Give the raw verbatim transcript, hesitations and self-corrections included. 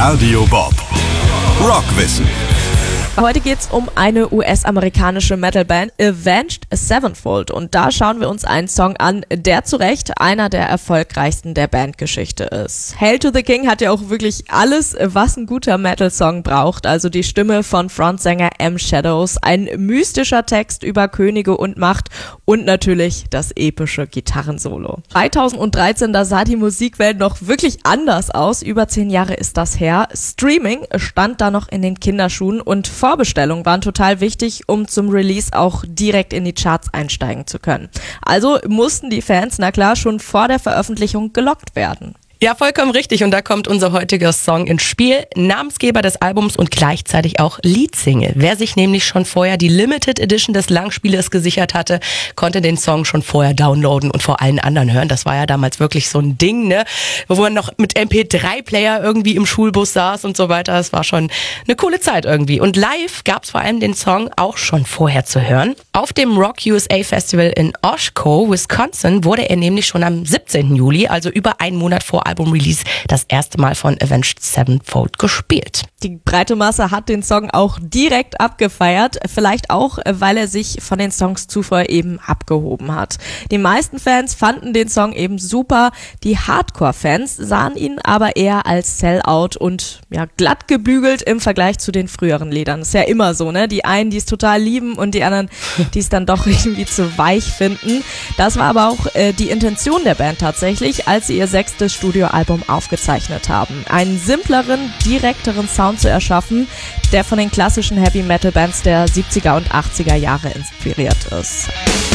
Radio Bob. Rockwissen. Heute geht's um eine U S-amerikanische Metalband, Avenged Sevenfold. Und da schauen wir uns einen Song an, der zu Recht einer der erfolgreichsten der Bandgeschichte ist. Hail to the King hat ja auch wirklich alles, was ein guter Metal-Song braucht. Also die Stimme von Frontsänger M. Shadows, ein mystischer Text über Könige und Macht und natürlich das epische Gitarrensolo. zweitausenddreizehn, da sah die Musikwelt noch wirklich anders aus. Über zehn Jahre ist das her. Streaming stand da noch in den Kinderschuhen und Vorbestellungen waren total wichtig, um zum Release auch direkt in die Charts einsteigen zu können. Also mussten die Fans, na klar, schon vor der Veröffentlichung gelockt werden. Ja, vollkommen richtig. Und da kommt unser heutiger Song ins Spiel. Namensgeber des Albums und gleichzeitig auch Leadsingle. Wer sich nämlich schon vorher die Limited Edition des Langspielers gesichert hatte, konnte den Song schon vorher downloaden und vor allen anderen hören. Das war ja damals wirklich so ein Ding, ne? Wo man noch mit M P drei Player irgendwie im Schulbus saß und so weiter. Das war schon eine coole Zeit irgendwie. Und live gab's vor allem den Song auch schon vorher zu hören. Auf dem Rock U S A Festival in Oshkosh, Wisconsin, wurde er nämlich schon am siebzehnten Juli, also über einen Monat vor Album-Release, das erste Mal von Avenged Sevenfold gespielt. Die breite Masse hat den Song auch direkt abgefeiert, vielleicht auch, weil er sich von den Songs zuvor eben abgehoben hat. Die meisten Fans fanden den Song eben super, die Hardcore-Fans sahen ihn aber eher als Sellout und ja, glatt gebügelt im Vergleich zu den früheren Liedern. Ist ja immer so, ne? Die einen, die es total lieben und die anderen, die es dann doch irgendwie zu weich finden. Das war aber auch äh, die Intention der Band tatsächlich, als sie ihr sechstes Studioalbum aufgezeichnet haben. Einen simpleren, direkteren Sound zu erschaffen, der von den klassischen Heavy-Metal-Bands der siebziger und achtziger Jahre inspiriert ist.